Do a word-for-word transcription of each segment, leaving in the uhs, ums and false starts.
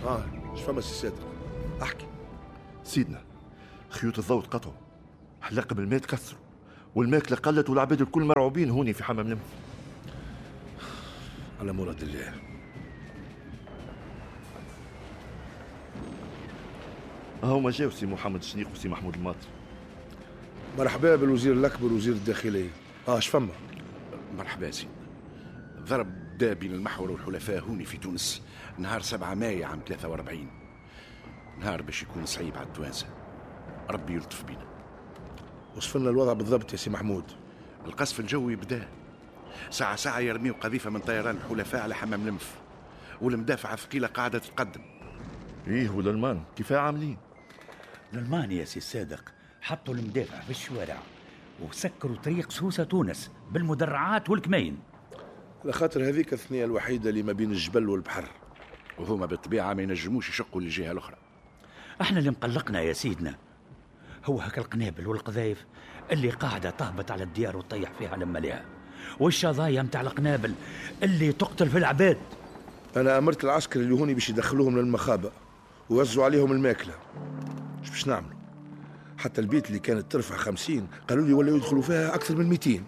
اه اش فما سي صادق؟ احكي. سيدنا، خيوط الضوء تقطعوا، حلاقب الماء تكسروا، والماكله قلت، والعباد الكل مرعوبين هوني في حمام نمف. على مراد الله. هما جاو سي محمد الشنيق وسي محمود الماطري. مرحبا بالوزير الاكبر وزير الداخليه. اه اش فما؟ مرحبا سي. ضرب دا بين المحور والحلفاء هوني في تونس نهار سبعة ماي عام ثلاثة وأربعين، نهار باش يكون صعيب على التوانسه. ربي يلطف بينا. وصف لنا الوضع بالضبط يا سي محمود. القصف الجوي بدا، ساعة ساعة يرميوا قذيفة من طيران الحلفاء على حمام نمف، والمدافعة الثقيلة قاعدة تتقدم. ايه والالمان كيفاه عاملين؟ الالمان يا سي الصادق حطوا المدافع في الشوارع وسكروا طريق سوسة تونس بالمدرعات والكمين، لخاطر هذيك الثنية الوحيدة اللي ما بين الجبل والبحر، وهما بالطبيعة ما ينجموش يشقوا للجهة الأخرى. احنا اللي مقلقنا يا سيدنا هو هكا القنابل والقذايف اللي قاعدة تهبط على الديار وتطيح فيها لما لها، والشظايا متاع القنابل اللي تقتل في العباد. أنا أمرت العسكر اللي هوني باش يدخلوهم للمخابئ ووزعوا عليهم الماكلة. ايش باش نعملوا؟ حتى البيت اللي كانت ترفع خمسين قالوا لي ولا يدخلوا فيها أكثر من مئتين.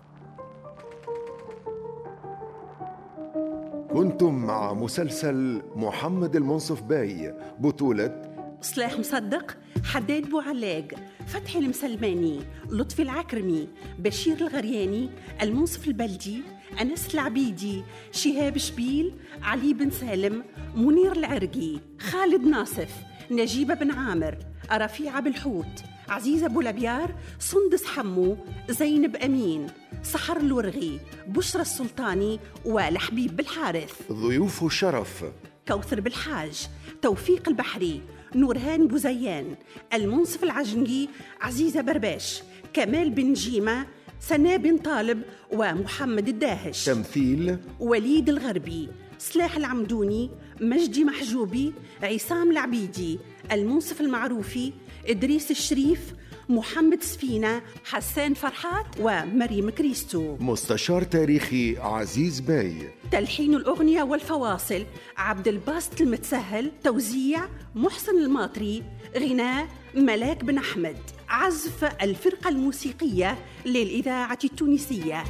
كنتم مع مسلسل محمد المنصف باي بطولة صلاح مصدق، حداد بوعلاق، فتحي المسلماني، لطفي العكرمي، بشير الغرياني، المنصف البلدي، أنس العبيدي، شهاب شبيل، علي بن سالم، منير العرقي، خالد ناصف، نجيبة بن عامر، رفيعة بالحوت، عزيزة بولابيار، سندس حمو، زينب أمين، سحر الورغي، بشرى السلطاني، والحبيب بالحارث. ضيوف الشرف كوثر بالحاج، توفيق البحري، نورهان بوزيان، المنصف العجنقي، عزيزة برباش، كمال بن جيمة، سناء بن طالب، ومحمد الداهش. تمثيل وليد الغربي، سلاح العمدوني، مجدي محجوبي، عصام العبيدي، المنصف المعروفي، إدريس الشريف، محمد سفينة، حسان فرحات، ومريم كريستو. مستشار تاريخي عزيز باي. تلحين الأغنية والفواصل عبد الباسط المتسهل، توزيع محسن الماطري، غناء ملاك بن أحمد، عزف الفرقة الموسيقية للإذاعة التونسية.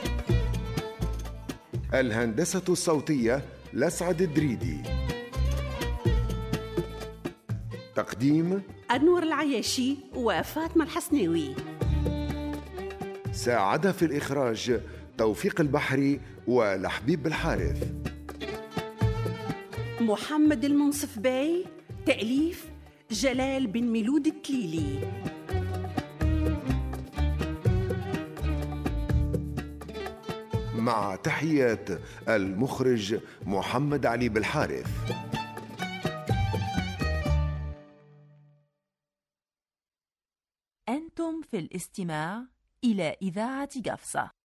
الهندسة الصوتية لسعد الدريدي. تقديم أنور العياشي وفاطمة الحسناوي. ساعد في الإخراج توفيق البحري ولحبيب بالحارث. محمد المنصف باي، تأليف جلال بن ميلود التليلي. مع تحيات المخرج محمد علي بالحارث. أنتم في الاستماع إلى إذاعة قفصة.